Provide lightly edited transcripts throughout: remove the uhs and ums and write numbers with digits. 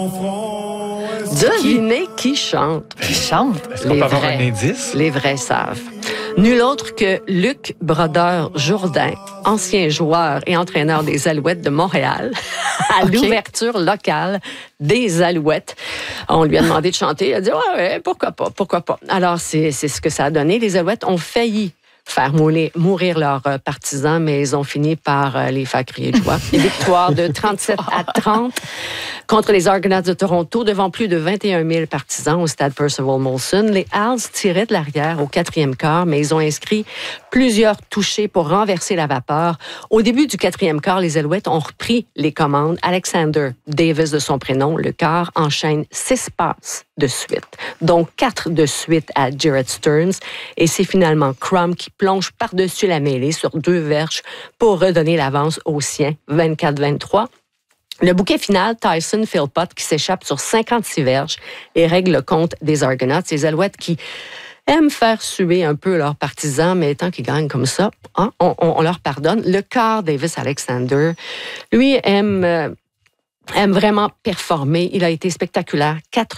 Devinez qui chante. Qui chante? Est-ce qu'on peut avoir un indice? Les vrais savent. Nul autre que Luc Brodeur-Jourdain, ancien joueur et entraîneur des Alouettes de Montréal, à l'ouverture locale des Alouettes. On lui a demandé de chanter. Il a dit « Ouais, pourquoi pas. » Alors, c'est ce que ça a donné. Les Alouettes ont failli faire mourir leurs partisans, mais ils ont fini par les faire crier de joie. Une victoire de 37-30 contre les Argonauts de Toronto devant plus de 21 000 partisans au stade Percival Molson. Les Als tiraient de l'arrière au 4e quart, mais ils ont inscrit plusieurs touchés pour renverser la vapeur. Au début du 4e quart, les Alouettes ont repris les commandes. Alexander Davis, de son prénom, le quart, enchaîne 6 passes de suite, donc 4 de suite à Jared Stearns. Et c'est finalement Crum qui plonge par-dessus la mêlée sur 2 verges pour redonner l'avance aux siens, 24-23. Le bouquet final, Tyson Philpott qui s'échappe sur 56 verges et règle le compte des Argonauts. Les Alouettes qui aiment faire suer un peu leurs partisans, mais tant qu'ils gagnent comme ça, on leur pardonne. Le quart, Davis Alexander, lui aime vraiment performer. Il a été spectaculaire.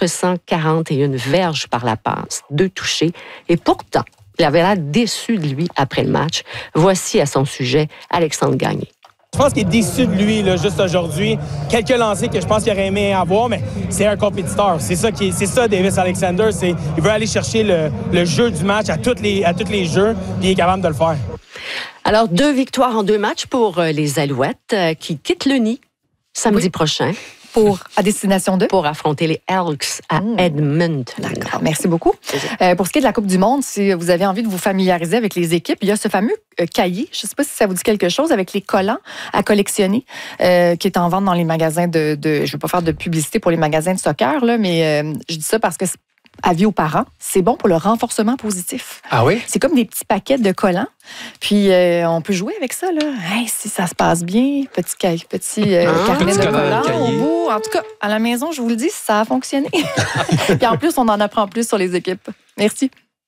441 verges par la passe, 2 touchés. Et pourtant, il avait l'air déçu de lui après le match. Voici à son sujet Alexandre Gagné. Je pense qu'il est déçu de lui, là, juste aujourd'hui. Quelques lancers que je pense qu'il aurait aimé avoir, mais c'est un compétiteur. C'est ça, Davis Alexander. Il veut aller chercher le jeu du match à tous les jeux, puis il est capable de le faire. Alors, 2 victoires en 2 matchs pour les Alouettes qui quittent le nid samedi prochain. À destination de? Pour affronter les Elks à Edmonton. D'accord, merci beaucoup. Pour ce qui est de la Coupe du Monde, si vous avez envie de vous familiariser avec les équipes, il y a ce fameux cahier, je ne sais pas si ça vous dit quelque chose, avec les collants à collectionner, qui est en vente dans les magasins je ne veux pas faire de publicité pour les magasins de soccer, là, mais je dis ça parce que avis aux parents, c'est bon pour le renforcement positif. Ah oui? C'est comme des petits paquets de collants. Puis, on peut jouer avec ça, là. Hey, si ça se passe bien, petit carnet de collants au bout. En tout cas, à la maison, je vous le dis, ça a fonctionné. Puis en plus, on en apprend plus sur les équipes. Merci.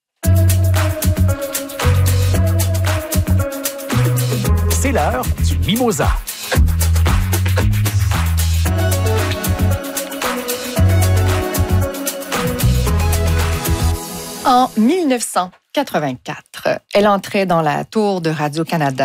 C'est l'heure du mimosa. En 1984, elle entrait dans la tour de Radio-Canada